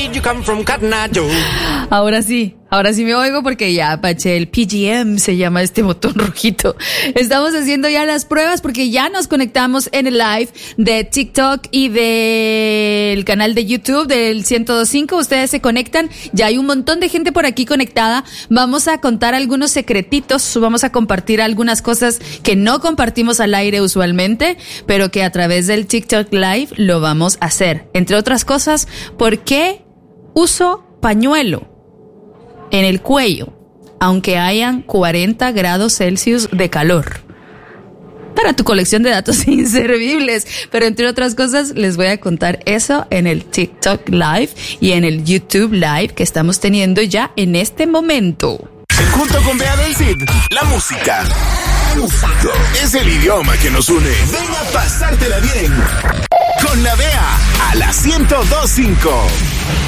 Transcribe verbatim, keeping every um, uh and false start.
did you come from Cotton Eye Joe? Ahora sí, ahora sí me oigo porque ya apaché el P G M, se llama este botón rojito. Estamos haciendo ya las pruebas porque ya nos conectamos en el live de TikTok y del canal de YouTube del ciento dos punto cinco. Ustedes se conectan, ya hay un montón de gente por aquí conectada. Vamos a contar algunos secretitos, vamos a compartir algunas cosas que no compartimos al aire usualmente, pero que a través del TikTok Live lo vamos a hacer. Entre otras cosas, ¿por qué uso pañuelo en el cuello aunque hayan cuarenta grados Celsius de calor? Para tu colección de datos inservibles, pero entre otras cosas les voy a contar eso en el TikTok Live y en el YouTube Live que estamos teniendo ya en este momento. Junto con Bea del Cid, la música es el idioma que nos une. Ven a pasártela bien con la Bea a la ciento dos punto cinco.